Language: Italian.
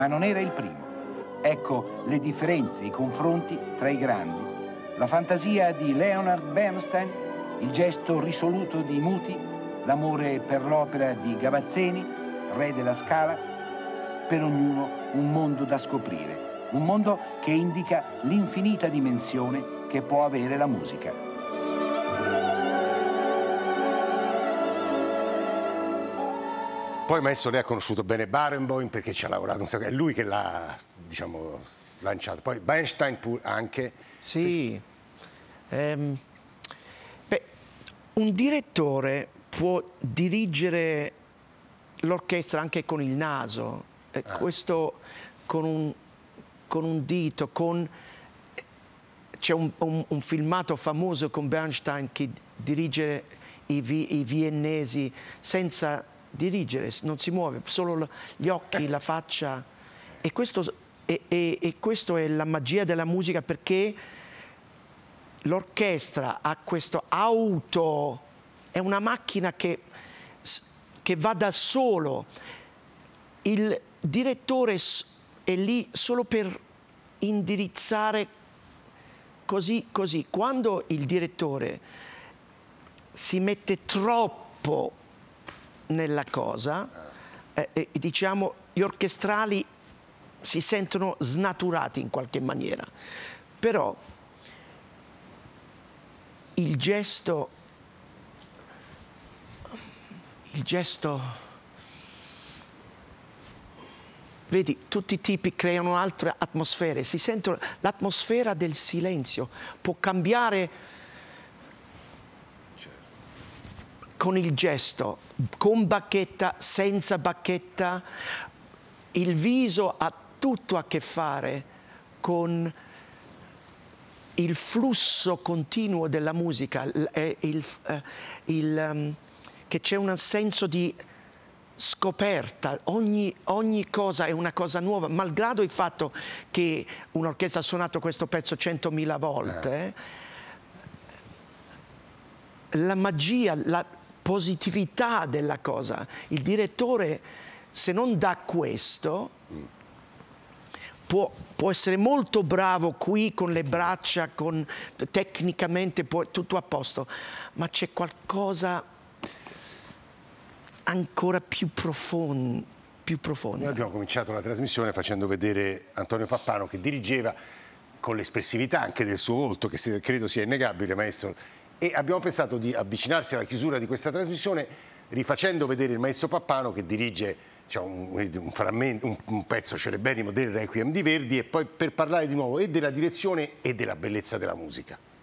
ma non era il primo. Ecco le differenze, i confronti tra i grandi. La fantasia di Leonard Bernstein, il gesto risoluto di Muti, l'amore per l'opera di Gavazzeni, re della Scala. Per ognuno un mondo da scoprire, un mondo che indica l'infinita dimensione che può avere la musica. Poi il maestro lei ha conosciuto bene Barenboim perché ci ha lavorato un sacco, è lui che l'ha, diciamo, lanciato. Poi Bernstein anche. Sì. Beh, un direttore può dirigere l'orchestra anche con il naso, questo con un dito, c'è un filmato famoso con Bernstein che dirige i viennesi senza dirigere, non si muove, solo gli occhi, la faccia. E questo è la magia della musica, perché l'orchestra ha questo auto, è una macchina che va da solo. Il direttore è lì solo per indirizzare così. Quando il direttore si mette troppo nella cosa, diciamo, gli orchestrali si sentono snaturati in qualche maniera. Però il gesto, vedi, tutti i tipi creano altre atmosfere, si sentono, l'atmosfera del silenzio può cambiare con il gesto, con bacchetta, senza bacchetta. Il viso ha tutto a che fare con il flusso continuo della musica, che c'è un senso di scoperta, ogni cosa è una cosa nuova, malgrado il fatto che un'orchestra ha suonato questo pezzo 100.000 volte. La magia, la positività della cosa, il direttore, se non dà questo, può essere molto bravo qui con le braccia, tecnicamente tutto a posto, ma c'è qualcosa ancora più profondo. Noi abbiamo cominciato la trasmissione facendo vedere Antonio Pappano che dirigeva con l'espressività anche del suo volto, che credo sia innegabile, maestro, e abbiamo pensato di avvicinarsi alla chiusura di questa trasmissione rifacendo vedere il maestro Pappano che dirige, cioè, un pezzo celeberrimo del Requiem di Verdi, e poi per parlare di nuovo e della direzione e della bellezza della musica.